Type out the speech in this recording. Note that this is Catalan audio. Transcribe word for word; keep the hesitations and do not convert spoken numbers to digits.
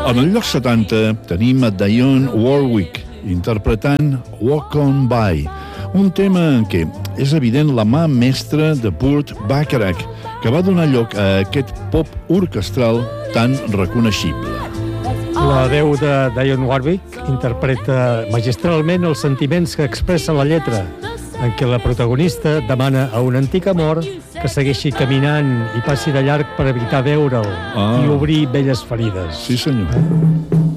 En el lloc setanta tenim a Dionne Warwick interpretant Walk On By, un tema en què és evident la mà mestra de Burt Bacharach, que va donar lloc a aquest pop orquestral tan reconeixible. La veu de Dionne Warwick interpreta magistralment els sentiments que expressa la lletra, en què la protagonista demana a un antic amor que segueixi caminant i passi de llarg per evitar veure'l ah. i obrir velles ferides. Sí, senyor.